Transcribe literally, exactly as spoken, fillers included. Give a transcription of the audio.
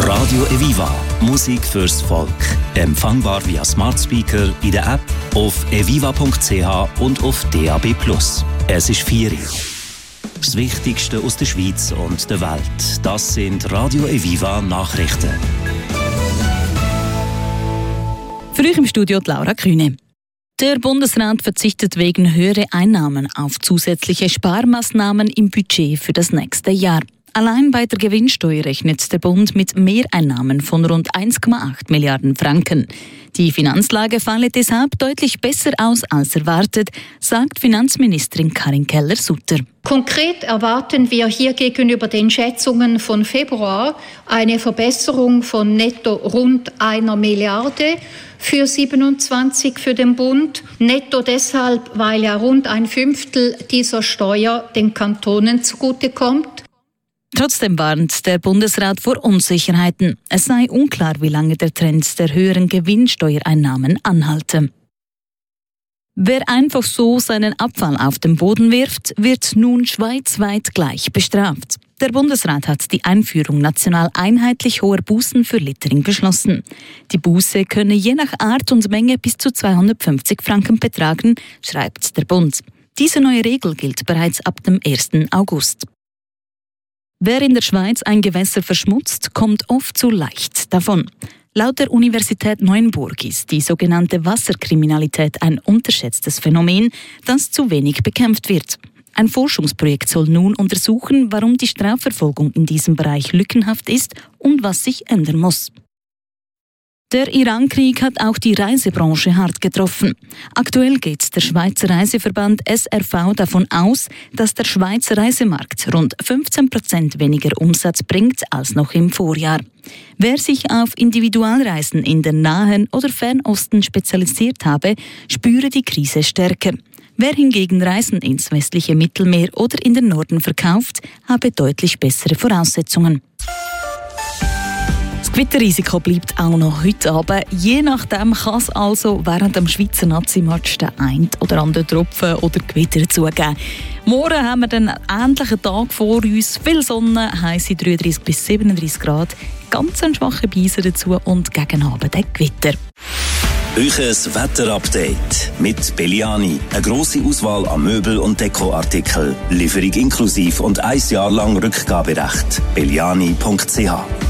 Radio Eviva. Musik fürs Volk. Empfangbar via Smart Speaker, in der App, auf eviva punkt c h und auf D A B plus. Es ist vier Uhr. Das Wichtigste aus der Schweiz und der Welt. Das sind Radio Eviva Nachrichten. Für euch im Studio die Laura Kühne. Der Bundesrat verzichtet wegen höherer Einnahmen auf zusätzliche Sparmaßnahmen im Budget für das nächste Jahr. Allein bei der Gewinnsteuer rechnet der Bund mit Mehreinnahmen von rund eins Komma acht Milliarden Franken. Die Finanzlage falle deshalb deutlich besser aus als erwartet, sagt Finanzministerin Karin Keller-Sutter. Konkret erwarten wir hier gegenüber den Schätzungen von Februar eine Verbesserung von netto rund einer Milliarde für siebenundzwanzig für den Bund. Netto deshalb, weil ja rund ein Fünftel dieser Steuer den Kantonen zugutekommt. Trotzdem warnt der Bundesrat vor Unsicherheiten. Es sei unklar, wie lange der Trend der höheren Gewinnsteuereinnahmen anhalte. Wer einfach so seinen Abfall auf den Boden wirft, wird nun schweizweit gleich bestraft. Der Bundesrat hat die Einführung national einheitlich hoher Bußen für Littering beschlossen. Die Buße könne je nach Art und Menge bis zu zweihundertfünfzig Franken betragen, schreibt der Bund. Diese neue Regel gilt bereits ab dem ersten August. Wer in der Schweiz ein Gewässer verschmutzt, kommt oft zu leicht davon. Laut der Universität Neuenburg ist die sogenannte Wasserkriminalität ein unterschätztes Phänomen, das zu wenig bekämpft wird. Ein Forschungsprojekt soll nun untersuchen, warum die Strafverfolgung in diesem Bereich lückenhaft ist und was sich ändern muss. Der Iran-Krieg hat auch die Reisebranche hart getroffen. Aktuell geht der Schweizer Reiseverband S R V davon aus, dass der Schweizer Reisemarkt rund fünfzehn Prozent weniger Umsatz bringt als noch im Vorjahr. Wer sich auf Individualreisen in den Nahen oder Fernosten spezialisiert habe, spüre die Krise stärker. Wer hingegen Reisen ins westliche Mittelmeer oder in den Norden verkauft, habe deutlich bessere Voraussetzungen. Das Gewitterrisiko bleibt auch noch heute Abend. Je nachdem kann es also während dem Schweizer Nazi-Match den einen oder anderen Tropfen oder Gewitter zugeben. Morgen haben wir einen ähnlichen Tag vor uns. Viel Sonne, heisse dreiunddreißig bis siebenunddreißig Grad. Ganz ein schwacher Beiser dazu und gegen Abend ein Gewitter. Euches Wetterupdate mit Belliani. Eine grosse Auswahl an Möbel- und Dekoartikeln. Lieferung inklusiv und ein Jahr lang Rückgaberecht. belliani punkt c h